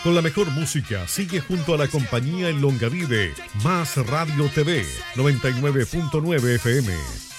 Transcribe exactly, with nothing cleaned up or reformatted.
Con la mejor música, sigue junto a la compañía en Longavive, Más Radio T V, noventa y nueve punto nueve F M.